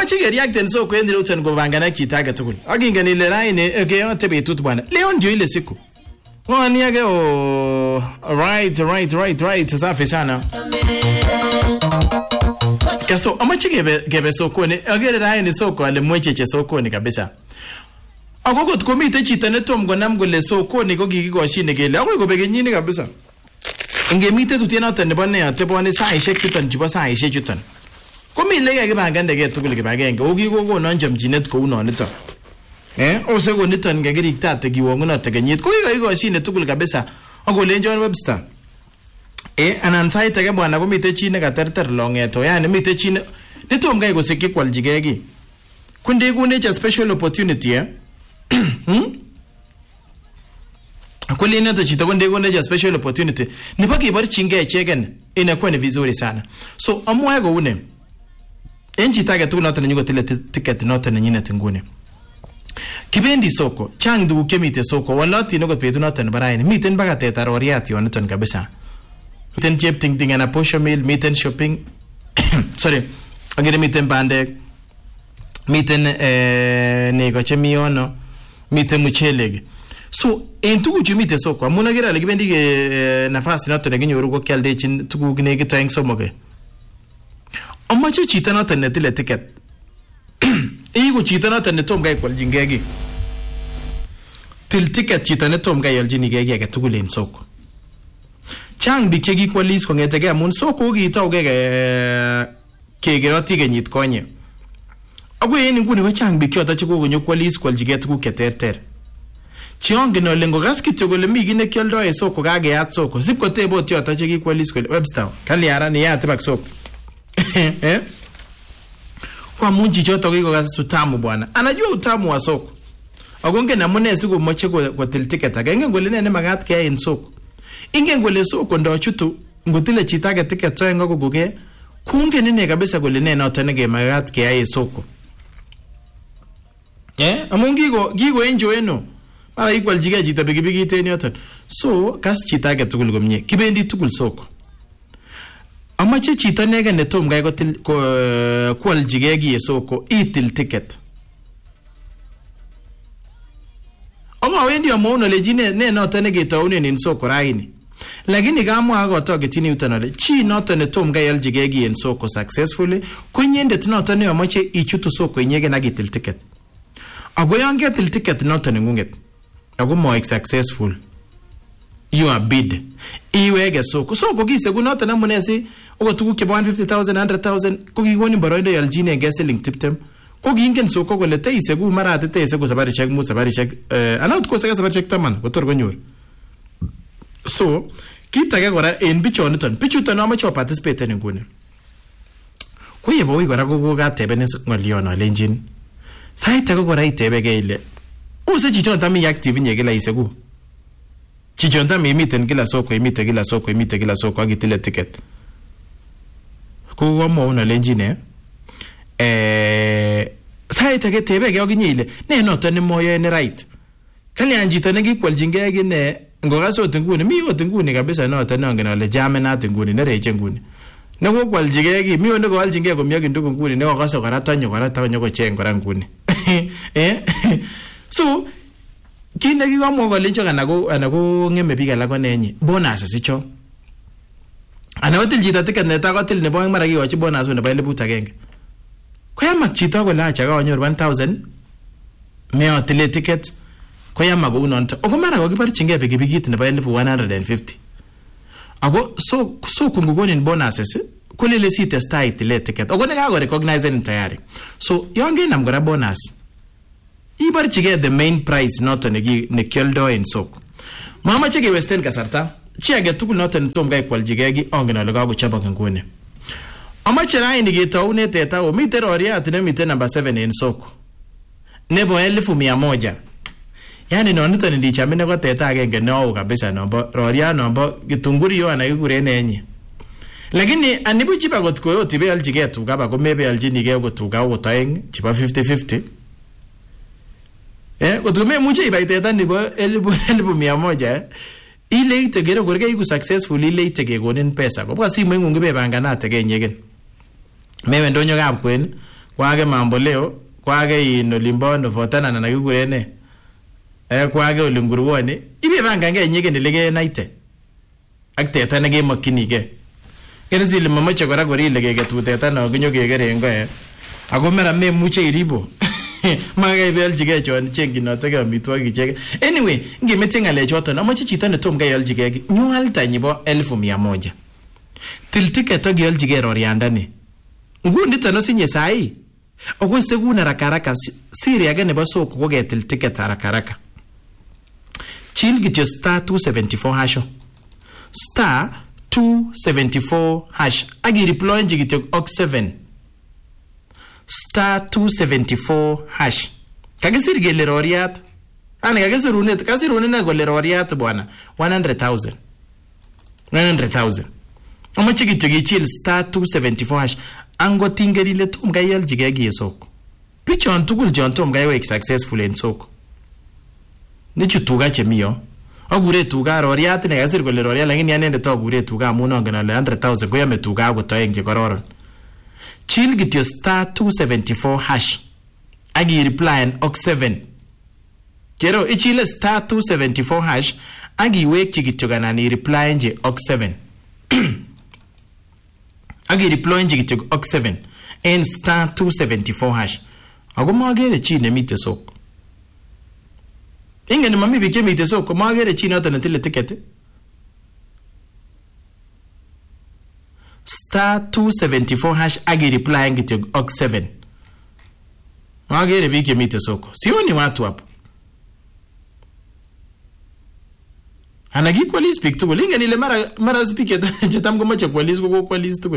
amache react soko en Luton govangana chito age tugul akingen ile raini keyote betut bwana leo ndio ile siku wani age right safi sana kaso amache gebe soko ni agere raini soko ale mwecheche soko ni kabisa akokot komite chito netom konam kole soko ni ko kikikoshine kele akoi kobekenyini kabisa ngemite tutenoto nebo ne atebone saishek chuton chebo saishek chuton komi lege kibangande ke tugul kibagenge okikokonon chamchinet kou nonito ose ko niton ngekiriktate kiwongunote kenyit ko kikoshine tugul kabisa akolenjon Webster anan sait age bwana komite chi nekaterter longeto yani mite chi netom kai kosikyi kwaljige ki kundekunech a special opportunity Akulina chito kundekunech a special opportunity nipo kiborchinge icheken inakuwa ni vizuri sana so amwae ko une enchi tage tu noto nyugo tile ticket noto nyinet ngune kibendi soko chang du kemite soko walati no ko petu noto baraini miten baga teta roriat yonoton kabisa miten chep ting ting ana posho meal miten shopping sorry agere miten bande miten nego chemiono miten muchelege so en tuguchu mite soko amuna gira le kibendi ke nafasi noto neginyoru ko kyaldechin tuguk nekito eng somoge amache chito noto netile ticket igo chito noto netom gai kwaljingegi til ticket chito netom gai aljinigegi age tugul en soko chang bikegi kwalis kongetege amun soko kitauge kegeroti kenyit konye agwe en nguni ko chang bikyoto chikogonyo kwalis kwaljige tuguk keterter chiongen ole ngogas kityo kole mi kine kyoldo e soko kageyat soko sip kotebo tyoto chekikwalis kole Webster kaliara ni yat bak soko kwa munji choto kikogas utamu bwana anajua utamu wa soko agonge namune siku moche kotil ticket agenge ngole nene magat ke en soko ingen ngole soko ndo chutu ngotile chitage ticket so ngo kuguge kunge nene kabisa kole nene noto nege magat ke en soko amungi gigo enjoy no mara equal jige chito bigibigi ten yoton so kas chitage tugul komye kibendi tugul soko amache chito nege netom gai kotil kwaljige gi soko itil ticket ama wendi amono lejine ne noto nege taunen in soko raini lakini kama agotoke tini utanole chi noto netom gai aljige gi en soko successfully kunyendet noto ne amache ichutu soko inyege nagitil ticket agoyange til ticket noto nengunget ago mo successful you are bid iwege soko kise kunoto namunesi ogo tuguk chebo 150,000 100,000 ko kigoni boroindo yaljine geseling tiptem ko kingen soko kole teise ku marate teise ku sabari check mu sabari check anot ko sabari check taman kotor konyor so kitage kora en bichoniton bichuton amache participate en ngune ko yebo wi kora ko gatebene ngoliono lenjin saita ko kora itebege ile use chichon tami active nyegela isegu chichon tami miten kila soko imite kila soko agitile ticket ko wamo una lenjine saita ke tebege oginyile ne noto ne moyo ne right kali anjito ne gikwaljingege ne ngogaso tengune mi otengune kabisa noto ne ngena le jamena tengune ne reche ngune ne ko kwaljigege mi one ko aljingege ko myagi ndugo ngune ne ngogaso karatanyo ko chengora ngune so kinde kikomo kolenjo anako ngeme biik alak konenyi bonus sicho anaotil chito ticket netakotil nebo mara kiyochi bonus nebo 1,000 koyamak chito kole acha kanyor 1,000 meotile ticket koyamak kou nonto oko mara kokiborchinge pikipikit nebo 1,150 ako so kungukonin bonuses kulele sitestai itile ticket oko nekako recognize tayari so yongenam kora bonus ibarchige the main price noto ne kyoldo en soko mama cheke western kasarta chi age tugul noto tom gai kwaljige gi ongen ale ga go chaba ngone amache raini gitaune teta o miter oriat ne miter number 7 en soko nebo 1,100 yani nonito ndichamene ko teta agenge no kabisa nombo roria nombo gitunguri yo anakigure nenyi lakini anibuchi bagot koyo tibe aljige tuga ba ko mebe aljinige go tuga go taeng chiba 50-50 Kutume muche ibaiteta nibo 1,100 ile itegere gorge iku successful ile itege gonin pesa. Kwa simu ngungu be banganate ke nyegen. Mewe ndonyo gab kwen kwage mamboleo kwage inolimbo novotana na nakigurene kwage olingurwoni ibe bangange nyigene lege naite ak teta ne gemakkinige kerezi le mamache kora gorile gege tu teta no ginyo gegere ngo ako mera me muche iribo maga ibeljige chon chenginote ga mitwagi chege anyway ngimete ngale choto amache chito ne tom ga yeljige nyual tanyibo 1100 tiltike to geljige roriandane ngundi tano sinye sai ogo seguna rakaraka siri age nebo soko ko getil ticket rakaraka chill gityo star 274 hash star 274 hash agi reply ngityo ok7 star 274 hash kagisir gele roriat ani kagisirunet kasirunena gole roriat bwana 100,000 amache gityo gichill star 274 hash ango tingerile tom gayel jigegi soko pichon tugul jon tom gaywek successful en soko ni chutuga chemiyo agure tuga roriat ne gasir gole roriat lakini yanende to agure tuga amuno ngena 100,000 koyame tuga agotoeng je kororon chill gityo star 274 hash agi reply ok7 kero ichile star 274 hash agi wek gityo ganani reply nje ok7 agi reply nje gityo ok7 en star 274 hash ago magere chi ne mite soko ingene mami bike mite soko magere chi noto ne tile ticket star 274 hash agi reply ngityo ok7 magere bike mite soko sioni watu hapo anagi kwalis pick tugul ingene ile mara speaker jetam go mache kwalis go kwalis tugul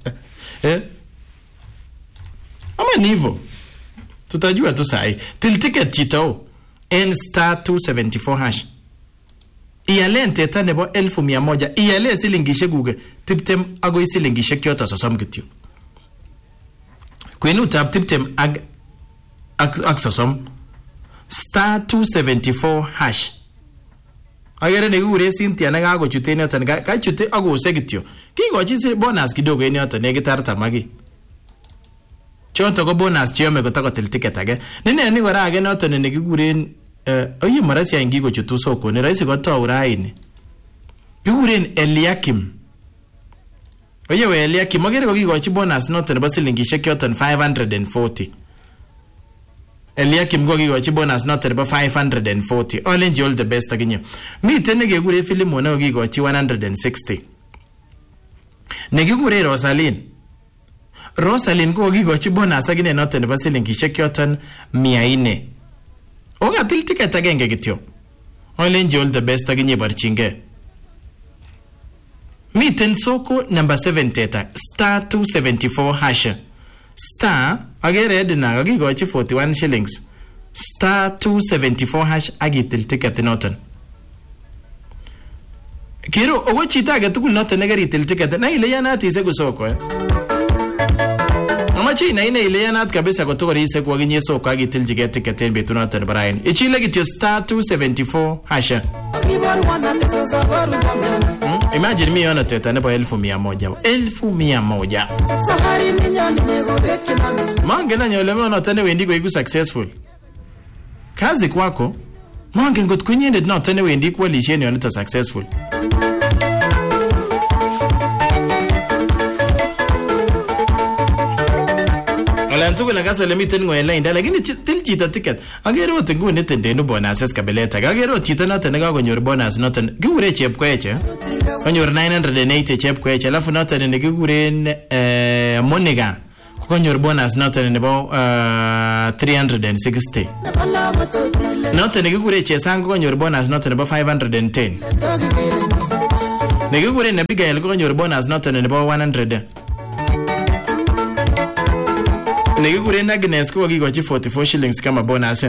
ama nivo tutajua tu sai til ticket chito en star 274 hash iyalen teta nebo 1100 iyale silingishe guge tiptem ago silingishe kyota sasam gityo kwenu tap tiptem ag sasam star 274 hash agere ne gure Cynthia na gago chute ne tan ka chute ago segityo kigochi si bonus kidogo ene yoto ne gitarta magi chonto go bonus chiome go tako til ticket age nene ni gora age noto ne giguren oyi marasi yangi go chutu soko ne raisi go to uraini giguren Eliakim oye we Eliakim magere go gigochi bonus noto ne basilingi shekyoton 540 Eliakim go gigochi bonus noto ne 540 orange all the best aginyo mi tene gegure film ona go gigochi 160 ne gigure Rosalyn go gigochi bonus agine noto ne basilingi shekyoton 400 oga til ticket agenge gityo orange all the best aginye barchinge miten soko number 7 teta star 274 hash star agere edna gigochi 41 shillings star 274 hash agitil ticket noton kiro ogo chita ga tugul noton negari til ticket na ile yanati se go soko amachi na ine ile yanat kabisa ko tori se ko ginye soko agitil jige ticket en betu noton Brian ichile gityo star 274 hash imagine mi ona teta nebo 1100 sahari minyani nyego bekinami mange na nyole ona tane wendi go igu successful kazi kwako mange ngot kunyende na tane wendi kwa lisheni ona successful alantugo la gasa le miten ngo line da lakini til chita ticket agero tengu ne tende no bonus kabeleta agero chita na tane ga gonyor bonus noten gure chep kweche konyor 980 chep kweche alafu noten ne gure monega konyor bonus noten ne bo 360 noten ne gure che sango konyor bonus noten ne bo 510 ne gure ne bigael konyor bonus noten ne bo 100 negigure na Agnes ko gigochi 44 shillings kama bonus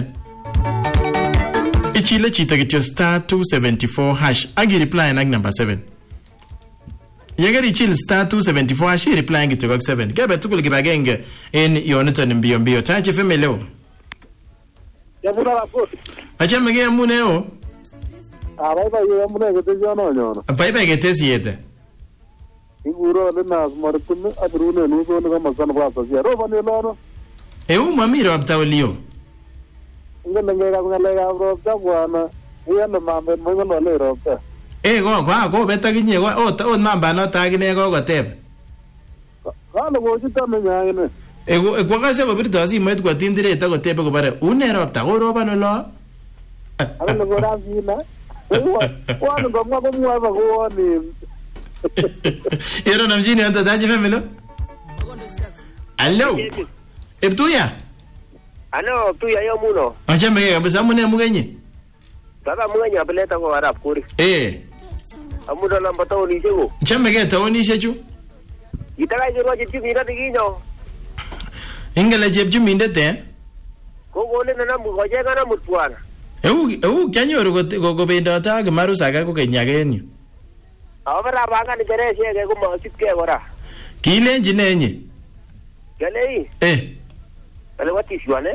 ichile chita gityo star 274 hash agi reply na number 7 yagari chill star 274 hash reply gityo 7 gebe tukul gibagenge en yoneton mbio tache femeleo yabura raport acha mege amuneo bye yamune gete jono nyono bye getesi yete iguro le nas martun adrune nuzo le kama san basa ya roba ne lono mami ropta olio. Ingen ngalekab ropta bwana. Uyano mamet mo ngolole ropta. Ko beta kinye ot mamba noto akine kokotep. Kale kochuto menyangine. Kwa kase kobirto simoit kwa tindiret akotepe kobare une ropta koroban olo. Akale korafina. Wanu komwa komwa ba kowani. Yero namjini anta Taji FM. Hello. Eptuya. Ano, tuya yo muno. Achame kabisa mune mugenye. Baba mugenye abeleta ko arab kuri. Amudo lamba tawoni sego. Chame ke tawoni shechu. Itaka jiro je mira diginyo. Ingala jebju mindete. Ko gole na namu ko je kana mutwana. Kyanyoru ko bendota ak marusaka ko kenyagenyu. Abara banga ni gerese ke ko masitke kora. Kilenji nenyi. Galei. Ale watishwane?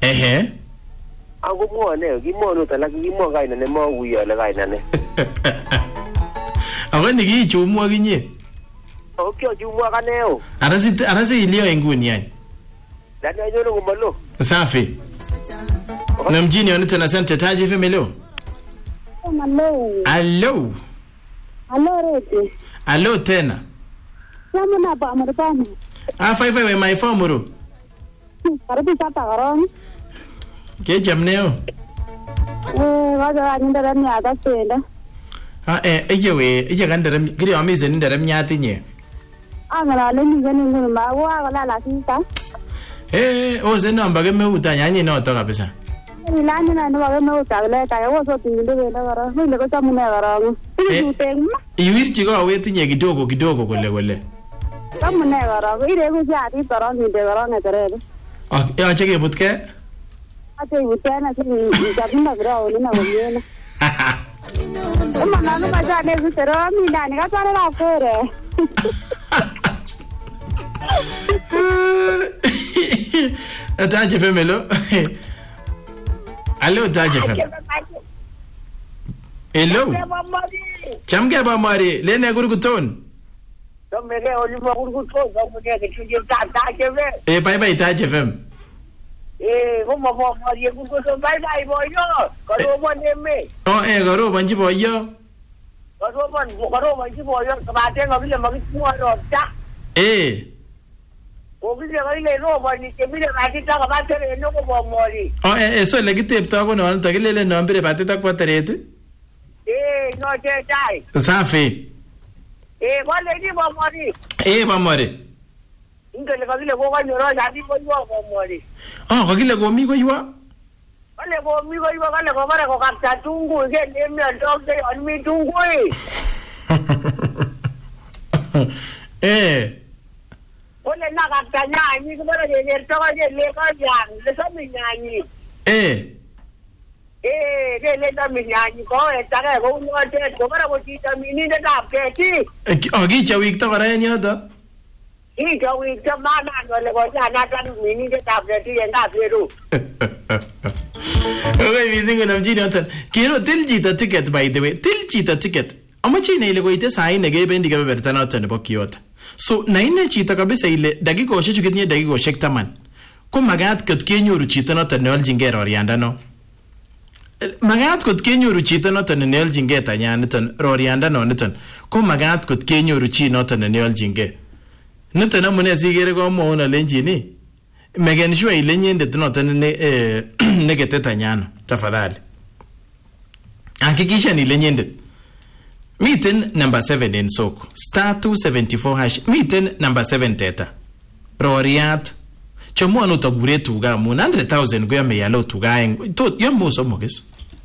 Ango muone, gimono tala gimo gaina ne mo wiya le gaina ne. Ako niki chumu akinye. Okay, chumu akaneo. Arasi ilio inguni yani. Dani ajono kumalo. Safi. Na mjini wanita na Sante Taji FM leo. Hello. Rete. Hello tena. Samu na ba maripani. Fai we my phone Karibu sata karong. Ke jamneo. Waja nindara ni aga senda. Ije kandaram kiri amize nindaram nyati nye. Angala le ni gani ngulu ma wa la la sita. Zeno ambage meuta nyanyi no to kabisa. Ilani na ndo wage meuta le ta yo so tinde le ngara. Ile ko tamu ne garang. Iwirchi ko awetinye kidogo kole. Tamu ne garang. Ile ko jati tarang ni de garang etere. Ache kebutke? Ache ibutena si jabina grao ni na wonyena. Mana no baja ne gutero mi dani ka tare la fere. Taji femelo. Hello Taji fem. Hello. Chamge ba mari le ne gurguton. Mele olimo gurguton ko ne ke chuje ta ke ve. Bye Taji fem. Ko mo mari gurguton bye boyo. Ko ro mo ne me. Garo banji boyo. Ko banji boyo ka te ngo bile magi mo ro ta. Obile gaile no bani ke bile batita ka batere no ko mori. So le kitepto ko non takilele no mbire batita kwa terete. No te dai. Safi. Wale ni mori. Ba mori. Ingele ka bile ko ka nyoro ya di ko yo mori. Ka kile ko mi ko ywa. Wale ko mi ko ywa kale ko bara ko ka tungu ke ne mi dog de on mi tungu. Ole na katanya ni ko bara ye to ka ye le ka yan le so mi nyani. Le da mi nyani ko ta ka ko mo te ko bara ko ti ta mi ni da ke ti. Gi chawik to kara ni ata. Gi chawik to ma na no le ko ja na ta mi ni da ke ti ya na pe ru. Okay, vizingo na mjini ata. Kiro tiljita ticket by the way. Tiljita ticket. Amachine ile ko ite sai ne ge bendi ga bertana ata ne bokiota. So na ine chito kabisa ile dakikoshek chukitinye dakikoshek 10 ko magat kot kenyoru chito noton neoljingei roriandano. Magat kot kenyoru chito noton neoljingei tanyaniton roriandano niton ko magat kot kenyoru chi noton neoljingei. Niton amune sigere komwaun alenjini megen sure ile nyendet noton negete tanyano tafadhali. Hakikisha ile nyendet. Miten number 7 in soko. Star 274 hash. Miten number 7 teta. Roriat. Chomu anu tagure tuga mu 100,000 go yame yalo tuga en. To yambo somo kes.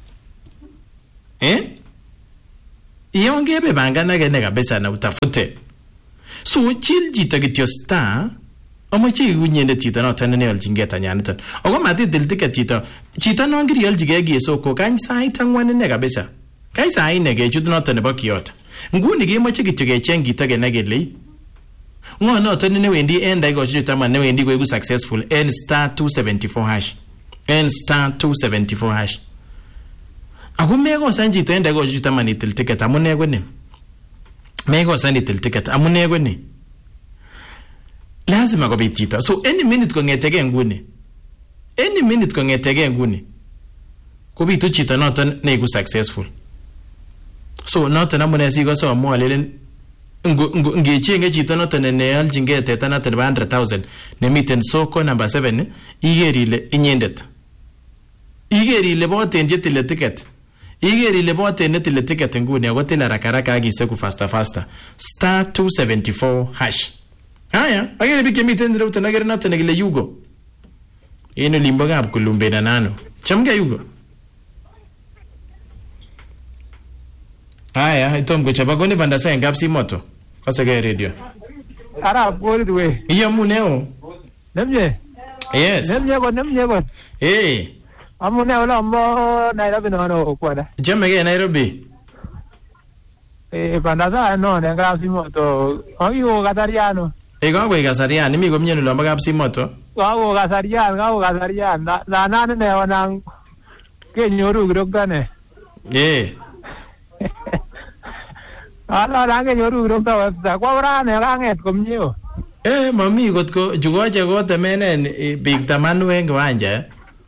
Yongebe bangana gene kabisa na utafute. So chill jita kityo star. Omachi unyende chita na tane oljingeta nyaniton. Ogo mati del ticket chita no ngiri oljigege soko kan sai tangwane ne kabisa. Kaisa aine ge chudu noto nebo kiota. Nguni ge moche kityo kecheng kito ge negele. Ngo noto ne wendi enda go chuta man ne wendi go successful n star 274 hash. N star 274 hash. Ako mego sanji to enda go chuta man itil ticket amune gwene. Mego sanji itil ticket amune gwene. Lazima go bitita. So any minute ko ngetege nguni. any minute kongetege nguni kobitu chito noton neiku successful. So noton amune sikose amwa lelen ngechenge chito noton nealchingei teta noton nebo 100,000 nemiten soko number 7 iger ile inyendet. Iger ile boten chetile ticket. Iger ile boten netile ticket nguni ako tile haraka akiseku faster. Star 274 hash. Haya, agere bik chemiten route nagere noton nekile Yugo. Eno limbo gab kulumbe na nano. Chamge Yugo. Haya, itom kuchapa goni vandasa ngap si moto. Kasege radio. Arab gold we. Iya muneo. Nemje. Yes. Nemje ko. Eh. Amune wala mo Nairobi no kwada. Jamege Nairobi. Vandasa no ngap si moto. Ayo Kasariano. Ego kwe Kasarian mi komye no lamba gap si moto. Kawo Kasarian. Na nane ne wanang kenyoru grogane. Eh. Ala range nyoru grogta wasa. Kwa ora ne ranget komnyo. Mami kotko jugoje gote menen big tamanu eng wanja.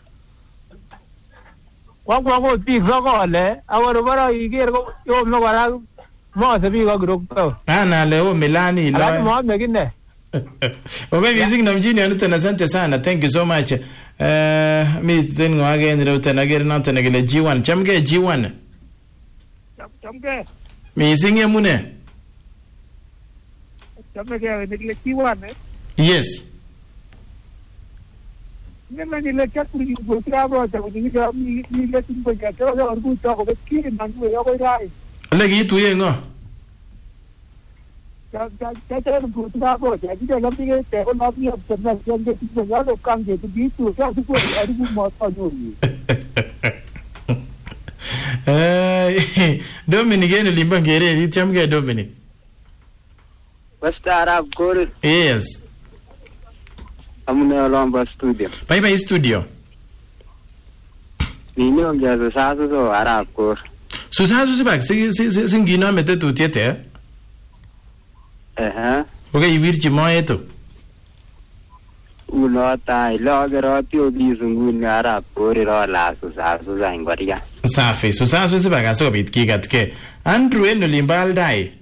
Kwa big sokole, aworo bara iger ko yo no wala mo se big grogta. Ana leo Milani lo. Ala mo megine. Okay, vising namjini anutana asante sana. Thank you so much. Mi tengo again route nagere noton nekile G1. Chamge G1. Chamge. Mi singe mune. Chamge nekile G1. Yes. Nima ni le chakuri go trabo ta go ni le timbo ya to ga orgu to go kiri mangu ya go rai. Le gi tuye ngo. Ya go trabo ya di la mi te o na mi observación de tipo ya lo cambie tu bitu ya tu puedes aribu mo to ni. Dominic eno limba ngere ni chamge Dominic. West Arab Gol. Yes. Amune olomba studio. Bye studio. Nini ongea sasa so Arab Gol. Susasu sibak singino mete tutiete. Okay, iwirchi moeto. Ulo tai logero tio bizunguni Arab Gol ro la susasu za ngoria. Safi, susasu sibak asobit kigatke. Andrew eno limba aldai.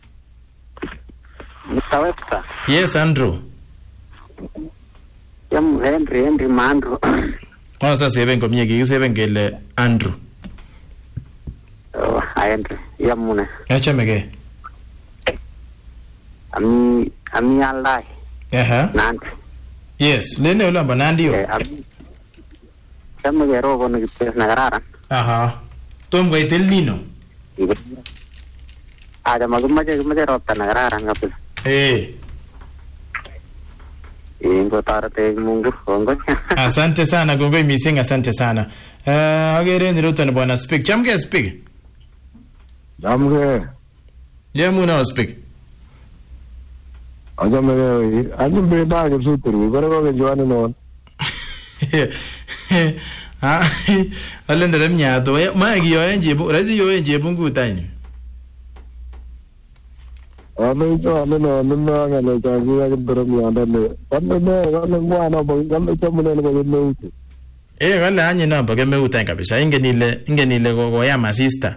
Mtaweta. Yes, Andrew. Yam Henry Mandro. Sasa seven komye kikiseven kele Andrew. Oh, Henry. Yamune. Achemege. Ami aldai. Nandi. Yes, lene ulamba Nandi yo. Chamege rogo no kipes nagarara. Tom go itel Nino. Ada magumaje ropta nagarara ngapil. Ingo tarate Mungu kongo. Asante sana gombe missing, asante sana. Agere ni ruto ni bwana speak. Chamge speak. Chamge. Muna speak. Ajambe da ke suturu goro ke jwani non. Alende mnyato ma giyo enjebu razi yo enjebu ngutanye. Ano no ngale changi ya ndoro mi andane. Kande ngwana bo ngale chamune ko meuti. Gale anye no bo meuti kabisa. Ingenile go ya masista.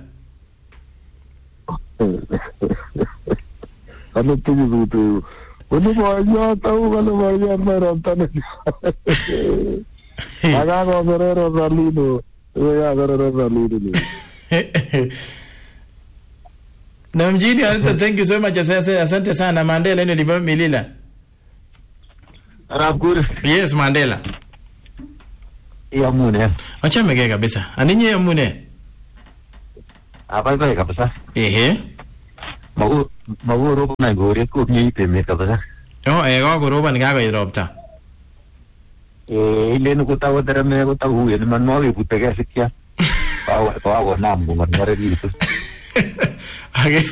Ano tuju. Uno boya tau gale boya mero tane. Aga go berero salino. Ya berero salino. Namjini alita, thank you so much. Asante sana Mandela eno liba milila. Arab Gol. Yes, Mandela. Yamune. Acha mege kabisa. Aninye yamune. Bye kabisa. Magu robo na gore ko nyi peme kabisa. Go robo ni gago iropta. Ile no kutawa derame kutawa huye ni manwa butega sikia. Pawa nam ngomare litu.